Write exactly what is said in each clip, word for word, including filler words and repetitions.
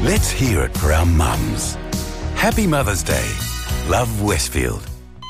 Let's hear it for our mums. Happy Mother's Day. Love, Westfield.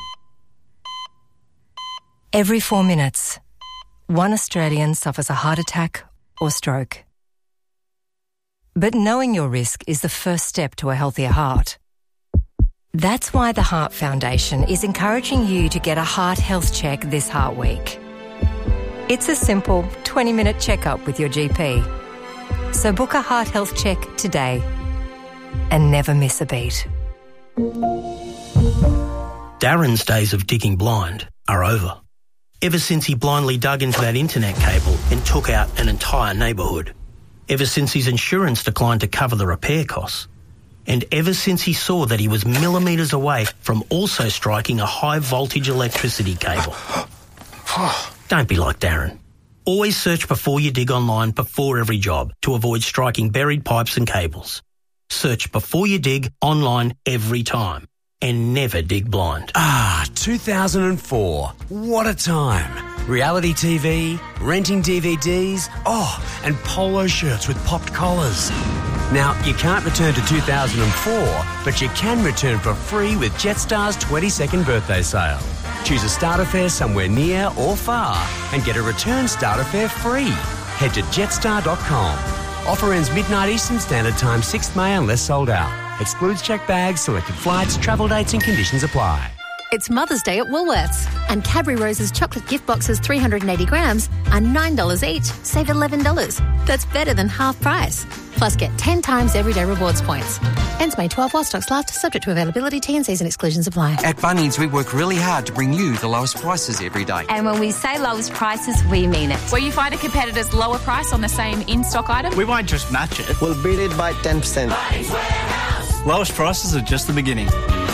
Every four minutes, one Australian suffers a heart attack or stroke. But knowing your risk is the first step to a healthier heart. That's why the Heart Foundation is encouraging you to get a heart health check this Heart Week. It's a simple twenty-minute checkup with your G P. So book a heart health check today and never miss a beat. Darren's days of digging blind are over. Ever since he blindly dug into that internet cable and took out an entire neighbourhood. Ever since his insurance declined to cover the repair costs. And ever since he saw that he was millimetres away from also striking a high-voltage electricity cable. Don't be like Darren. Always search before you dig online before every job to avoid striking buried pipes and cables. Search before you dig online every time. And never dig blind. Ah, two thousand four. What a time. Reality T V, renting D V Ds, oh, and polo shirts with popped collars. Now, you can't return to two thousand four, but you can return for free with Jetstar's twenty-second birthday sale. Choose a starter fare somewhere near or far and get a return starter fare free. Head to jetstar dot com. Offer ends midnight Eastern Standard Time, sixth of May unless sold out. Excludes checked bags, selected flights, travel dates and conditions apply. It's Mother's Day at Woolworths, and Cadbury Rose's chocolate gift boxes three hundred eighty grams are nine dollars each. Save eleven dollars. That's better than half price. Plus get ten times everyday rewards points. Ends May twelfth while stocks last, subject to availability, T and Cs and exclusions apply. At Bunnings, we work really hard to bring you the lowest prices every day. And when we say lowest prices, we mean it. Where you find a competitor's lower price on the same in-stock item, we won't just match it. We'll beat it by ten percent. Lowest prices are just the beginning.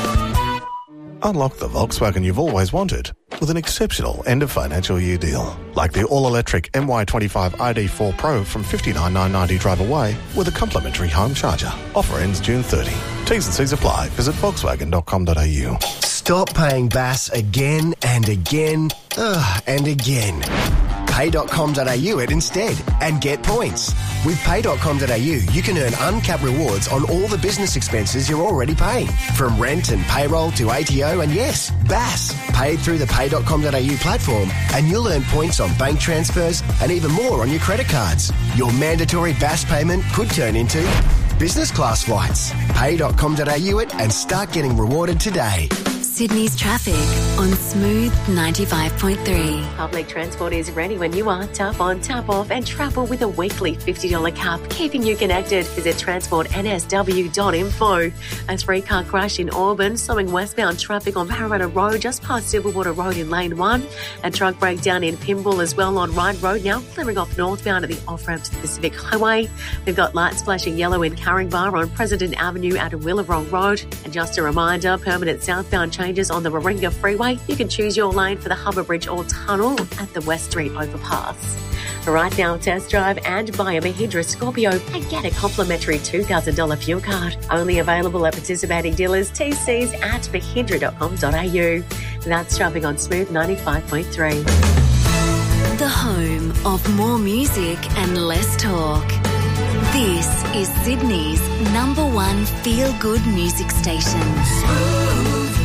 Unlock the Volkswagen you've always wanted with an exceptional end-of-financial year deal. Like the all-electric M Y twenty-five I D four Pro from fifty-nine thousand nine hundred ninety drive away with a complimentary home charger. Offer ends June thirtieth. T's and C's apply. Visit volkswagen dot com dot a u. Stop paying B A S again and again ugh, and again. pay dot com dot a u it instead and get points. With pay dot com dot a u, you can earn uncapped rewards on all the business expenses you're already paying. From rent and payroll to A T O and yes, B A S. Paid through the pay dot com dot a u platform and you'll earn points on bank transfers and even more on your credit cards. Your mandatory B A S payment could turn into business class flights. pay dot com dot a u it and start getting rewarded today. Sydney's traffic on Smooth ninety-five point three. Public transport is ready when you are. Tap on, tap off and travel with a weekly fifty dollars cap, keeping you connected. Visit transport n s w dot info. A three-car crash in Auburn, slowing westbound traffic on Parramatta Road just past Silverwater Road in lane one. A truck breakdown in Pymble as well on Ryde Road, now clearing off northbound at the off-ramp to the Pacific Highway. We've got lights flashing yellow in Caringbah on President Avenue at Willarong Road. And just a reminder, permanent southbound changes on the Warringah Freeway. You can choose your lane for the Harbour Bridge or Tunnel at the West Street Overpass. Right now, test drive and buy a Mahindra Scorpio and get a complimentary two thousand dollars fuel card. Only available at participating dealers. T Cs at mahindra dot com dot a u. That's shopping on Smooth ninety-five point three. The home of more music and less talk. This is Sydney's number one feel-good music station. Smooth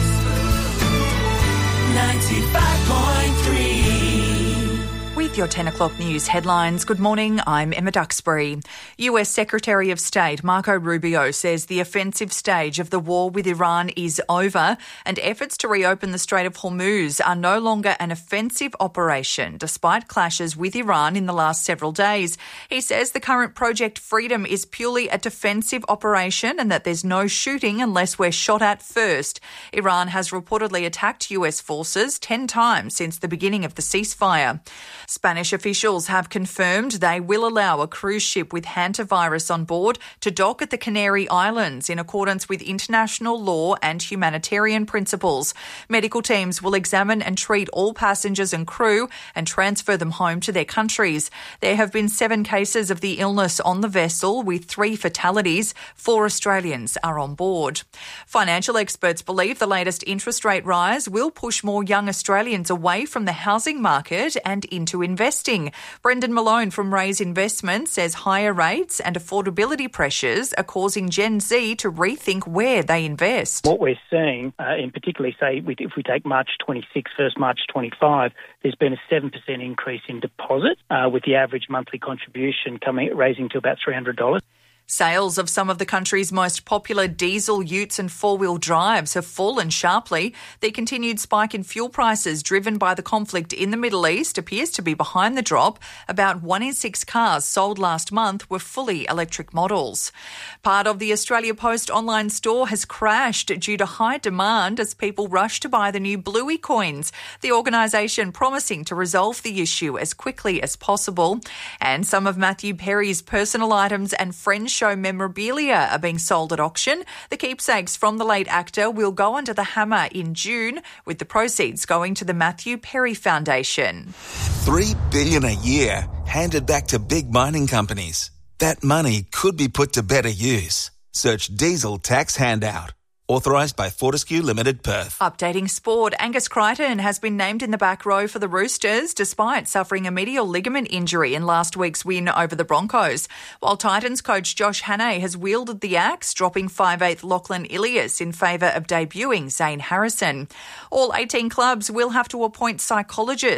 ninety-five point three. With your ten o'clock news headlines, good morning, I'm Emma Duxbury. U S Secretary of State Marco Rubio says the offensive stage of the war with Iran is over and efforts to reopen the Strait of Hormuz are no longer an offensive operation, despite clashes with Iran in the last several days. He says the current Project Freedom is purely a defensive operation and that there's no shooting unless we're shot at first. Iran has reportedly attacked U S forces ten times since the beginning of the ceasefire. Spanish officials have confirmed they will allow a cruise ship with hantavirus on board to dock at the Canary Islands in accordance with international law and humanitarian principles. Medical teams will examine and treat all passengers and crew and transfer them home to their countries. There have been seven cases of the illness on the vessel with three fatalities. Four Australians are on board. Financial experts believe the latest interest rate rise will push more young Australians away from the housing market and into investing. Brendan Malone from Raise Investments says higher rates and affordability pressures are causing Gen Z to rethink where they invest. What we're seeing, uh, in particularly, say, if we take March twenty-six versus March twenty-five, there's been a seven percent increase in deposit, uh, with the average monthly contribution coming raising to about three hundred dollars. Sales of some of the country's most popular diesel utes and four-wheel drives have fallen sharply. The continued spike in fuel prices driven by the conflict in the Middle East appears to be behind the drop. About one in six cars sold last month were fully electric models. Part of the Australia Post online store has crashed due to high demand as people rush to buy the new Bluey coins, the organisation promising to resolve the issue as quickly as possible. And some of Matthew Perry's personal items and Friends show memorabilia are being sold at auction. The keepsakes from the late actor will go under the hammer in June, with the proceeds going to the Matthew Perry Foundation. Three billion dollars a year handed back to big mining companies. That money could be put to better use. Search Diesel Tax Handout. Authorised by Fortescue Limited Perth. Updating sport, Angus Crichton has been named in the back row for the Roosters despite suffering a medial ligament injury in last week's win over the Broncos. While Titans coach Josh Hannay has wielded the axe, dropping five eighth Lachlan Ilias in favour of debuting Zane Harrison. All eighteen clubs will have to appoint psychologists